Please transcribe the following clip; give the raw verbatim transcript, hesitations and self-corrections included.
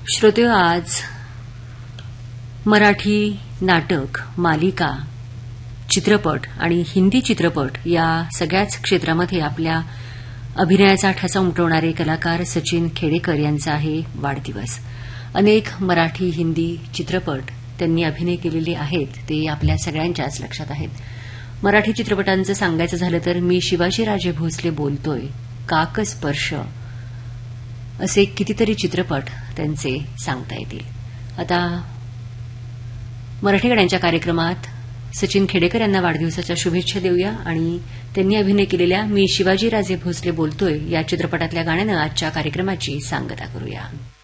श्रोते, आज मराठी नाटक, मालिका, चित्रपट आणि हिंदी चित्रपट या सगळ्याच क्षेत्रामध्ये आपल्या अभिनयाचा ठसा उमटवणारे कलाकार सचिन खेडेकर यांचा आहे वाढदिवस. अनेक मराठी, हिंदी चित्रपट त्यांनी अभिनय केलेले आहेत, ते आपल्या सगळ्यांच्याच लक्षात आहेत. मराठी चित्रपटांचं सांगायचं झालं तर मी शिवाजीराजे भोसले बोलतोय, काकस्पर्श असे कितीतरी चित्रपट त्यांचे सांगता येतील. आता मराठी गाण्यांच्या कार्यक्रमात सचिन खेडेकर यांना वाढदिवसाच्या शुभेच्छा देऊया आणि त्यांनी अभिनय केलेल्या मी शिवाजीराजे भोसले बोलतोय या चित्रपटातल्या गाण्यानं आजच्या कार्यक्रमाची सांगता करूया.